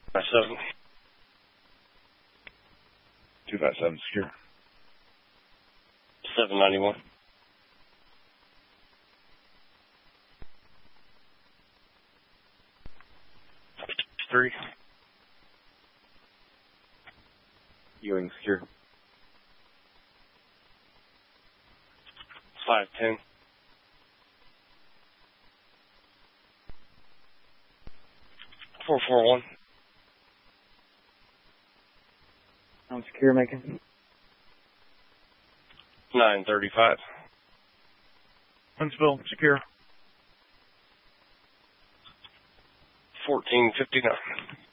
7. 257 secure. 791. 3. Ewing secure. 510. 441. I'm secure, making. 935. Huntsville secure. 1459.